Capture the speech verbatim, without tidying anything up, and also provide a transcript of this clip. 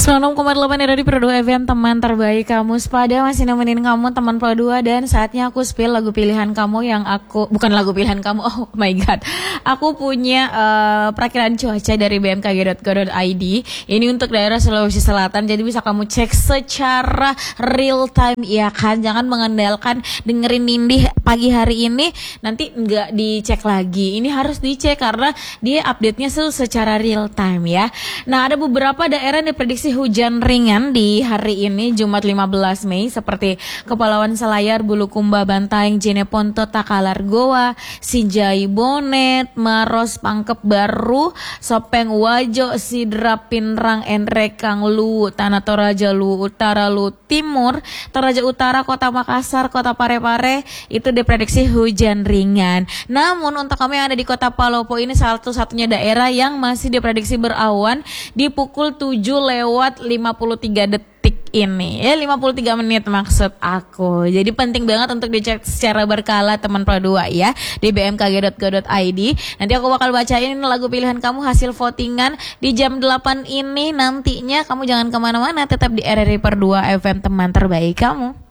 sembilan puluh enam koma delapan R R I Pro dua F M, teman terbaik kamu. Sepada masih nemenin kamu teman Pro dua. Dan saatnya aku spill lagu pilihan kamu yang aku, bukan lagu pilihan kamu, oh my god, aku punya uh, perakiran cuaca dari b m k g dot go dot i d. Ini untuk daerah Sulawesi Selatan, jadi bisa kamu cek secara real time, ya kan. Jangan mengandalkan dengerin Nindih pagi hari ini nanti nggak dicek lagi. Ini harus dicek karena dia update-nya secara real time, ya. Nah, ada beberapa daerah yang diprediksi hujan ringan di hari ini Jumat lima belas Mei, seperti Kepulauan Selayar, Bulukumba, Bantaeng, Jeneponto, Takalar, Goa, Sinjai, Bonet, Maros, Pangkep Baru, Sopeng, Wajo, Sidra, Pinrang, Enrekang, Lu, Tanah Toraja, Lu Utara, Lu Timur, Toraja Utara, Kota Makassar, Kota Parepare, itu diprediksi hujan ringan. Namun untuk kamu yang ada di Kota Palopo, ini satu-satunya daerah yang masih diprediksi berawan di pukul tujuh lewat lima puluh tiga detik ini, ya lima puluh tiga menit maksud aku. Jadi penting banget untuk dicek secara berkala teman Pro dua, ya, di b m k g dot go dot i d. Nanti aku bakal bacain lagu pilihan kamu hasil votingan di jam delapan ini nantinya. Kamu jangan kemana-mana, tetap di R R I Pro dua F M, teman terbaik kamu.